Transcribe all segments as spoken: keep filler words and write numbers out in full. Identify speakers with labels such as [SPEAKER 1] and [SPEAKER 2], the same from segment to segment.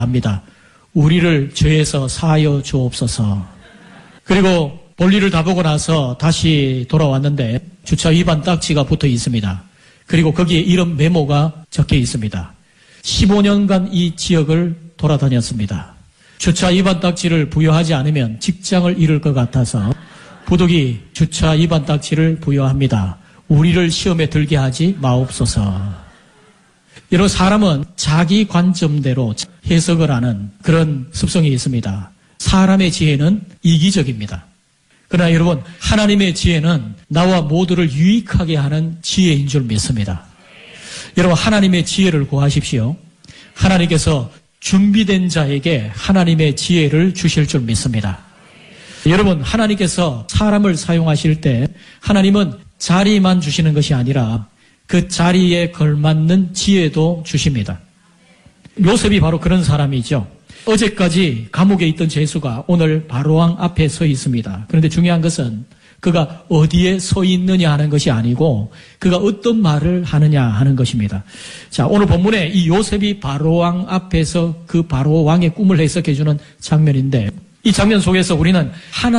[SPEAKER 1] 합니다. 우리를 죄에서 사하여 주옵소서. 그리고 볼일을 다 보고 나서 다시 돌아왔는데 주차 위반 딱지가 붙어 있습니다. 그리고 거기에 이런 메모가 적혀 있습니다. 십오 년간 이 지역을 돌아다녔습니다. 주차 위반 딱지를 부여하지 않으면 직장을 잃을 것 같아서 부득이 주차 위반 딱지를 부여합니다. 우리를 시험에 들게 하지 마옵소서. 여러분, 사람은 자기 관점대로 해석을 하는 그런 습성이 있습니다. 사람의 지혜는 이기적입니다. 그러나 여러분, 하나님의 지혜는 나와 모두를 유익하게 하는 지혜인 줄 믿습니다. 여러분, 하나님의 지혜를 구하십시오. 하나님께서 준비된 자에게 하나님의 지혜를 주실 줄 믿습니다. 여러분, 하나님께서 사람을 사용하실 때 하나님은 자리만 주시는 것이 아니라 그 자리에 걸맞는 지혜도 주십니다. 요셉이 바로 그런 사람이죠. 어제까지 감옥에 있던 죄수가 오늘 바로왕 앞에 서 있습니다. 그런데 중요한 것은 그가 어디에 서 있느냐 하는 것이 아니고 그가 어떤 말을 하느냐 하는 것입니다. 자, 오늘 본문에 이 요셉이 바로왕 앞에서 그 바로왕의 꿈을 해석해 주는 장면인데 이 장면 속에서 우리는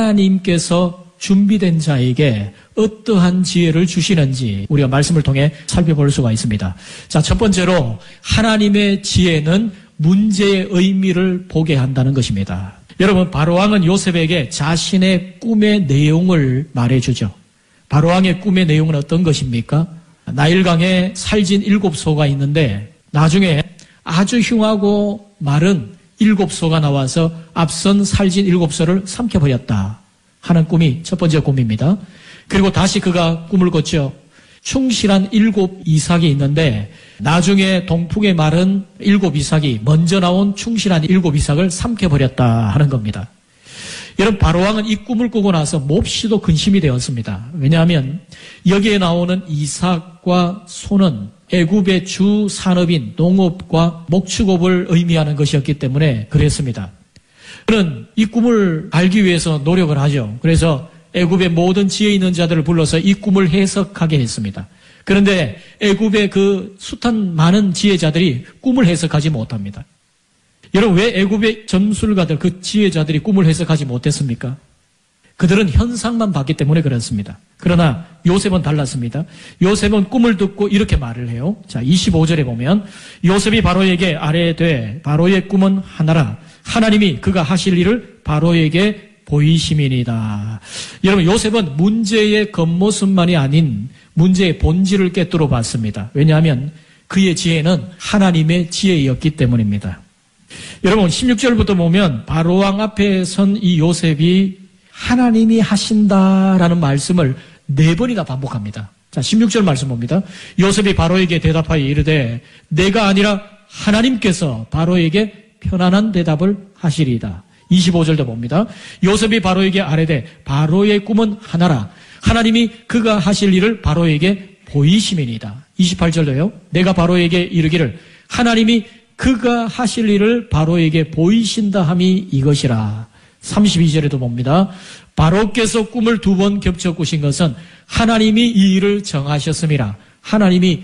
[SPEAKER 1] 하나님께서 준비된 자에게 어떠한 지혜를 주시는지 우리가 말씀을 통해 살펴볼 수가 있습니다. 자, 첫 번째로 하나님의 지혜는 문제의 의미를 보게 한다는 것입니다. 여러분, 바로왕은 요셉에게 자신의 꿈의 내용을 말해주죠. 바로왕의 꿈의 내용은 어떤 것입니까? 나일강에 살진 일곱 소가 있는데 나중에 아주 흉하고 마른 일곱 소가 나와서 앞선 살진 일곱 소를 삼켜버렸다 하는 꿈이 첫 번째 꿈입니다. 그리고 다시 그가 꿈을 꿨죠. 충실한 일곱 이삭이 있는데 나중에 동풍의 마른 일곱 이삭이 먼저 나온 충실한 일곱 이삭을 삼켜버렸다 하는 겁니다. 여러분, 바로왕은 이 꿈을 꾸고 나서 몹시도 근심이 되었습니다. 왜냐하면 여기에 나오는 이삭과 소는 애굽의 주 산업인 농업과 목축업을 의미하는 것이었기 때문에 그랬습니다. 그는 이 꿈을 알기 위해서 노력을 하죠. 그래서 애굽의 모든 지혜 있는 자들을 불러서 이 꿈을 해석하게 했습니다. 그런데 애굽의 그 숱한 많은 지혜자들이 꿈을 해석하지 못합니다. 여러분, 왜 애굽의 점술가들, 그 지혜자들이 꿈을 해석하지 못했습니까? 그들은 현상만 봤기 때문에 그렇습니다. 그러나 요셉은 달랐습니다. 요셉은 꿈을 듣고 이렇게 말을 해요. 자, 이십오 절에 보면 요셉이 바로에게 아뢰되 바로의 꿈은 하나라. 하나님이 그가 하실 일을 바로에게 보이심이니이다. 여러분, 요셉은 문제의 겉모습만이 아닌 문제의 본질을 꿰뚫어 봤습니다. 왜냐하면 그의 지혜는 하나님의 지혜였기 때문입니다. 여러분, 십육 절부터 보면 바로왕 앞에 선 이 요셉이 하나님이 하신다라는 말씀을 네 번이나 반복합니다. 자, 십육 절 말씀 봅니다. 요셉이 바로에게 대답하여 이르되 내가 아니라 하나님께서 바로에게 편안한 대답을 하시리이다. 이십오 절도 봅니다. 요셉이 바로에게 아뢰되 바로의 꿈은 하나라. 하나님이 그가 하실 일을 바로에게 보이심이니이다. 이십팔 절도요. 내가 바로에게 이르기를 하나님이 그가 하실 일을 바로에게 보이신다 함이 이것이라. 삼십이 절에도 봅니다. 바로께서 꿈을 두 번 겹쳐 꾸신 것은 하나님이 이 일을 정하셨음이라. 하나님이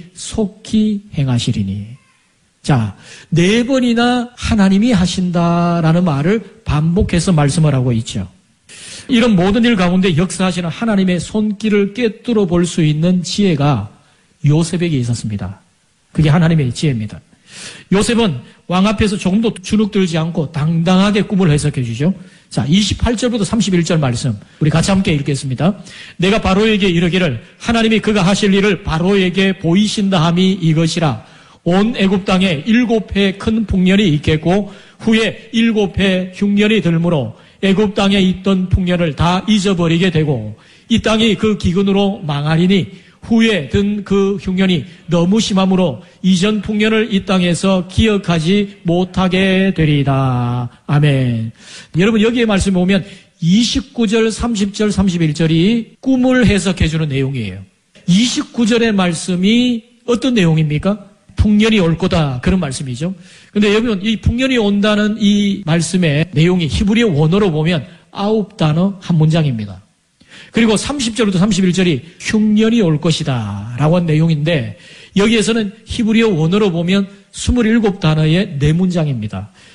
[SPEAKER 1] 속히 행하시리니. 자, 네 번이나 하나님이 하신다라는 말을 반복해서 말씀을 하고 있죠. 이런 모든 일 가운데 역사하시는 하나님의 손길을 꿰뚫어 볼 수 있는 지혜가 요셉에게 있었습니다. 그게 하나님의 지혜입니다. 요셉은 왕 앞에서 조금도 주눅들지 않고 당당하게 꿈을 해석해 주죠. 자, 이십팔 절부터 삼십일 절 말씀 우리 같이 함께 읽겠습니다. 내가 바로에게 이르기를 하나님이 그가 하실 일을 바로에게 보이신다 함이 이것이라. 온 애굽 땅에 일곱 해 큰 풍년이 있겠고 후에 일곱 해 흉년이 들므로 애굽 땅에 있던 풍년을 다 잊어버리게 되고 이 땅이 그 기근으로 망하리니 후에 든 그 흉년이 너무 심함으로 이전 풍년을 이 땅에서 기억하지 못하게 되리이다. 아멘. 여러분, 여기에 말씀 보면 이십구 절, 삼십 절, 삼십일 절이 꿈을 해석해 주는 내용이에요. 이십구 절의 말씀이 어떤 내용입니까? 풍년이 올 거다, 그런 말씀이죠. 근데 여러분, 이 풍년이 온다는 이 말씀의 내용이 히브리어 원어로 보면 아홉 단어 한 문장입니다. 그리고 삼십 절부터 삼십일 절이 흉년이 올 것이다 라고 한 내용인데 여기에서는 히브리어 원어로 보면 이십칠 단어의 네 문장입니다.